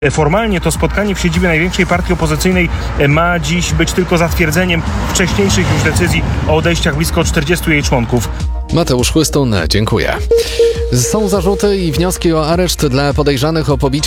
Formalnie to spotkanie w siedzibie największej partii opozycyjnej ma dziś być tylko zatwierdzeniem wcześniejszych już decyzji o odejściach blisko 40 jej członków. Mateusz Chłystun, dziękuję. Są zarzuty i wnioski o areszt dla podejrzanych o pobicie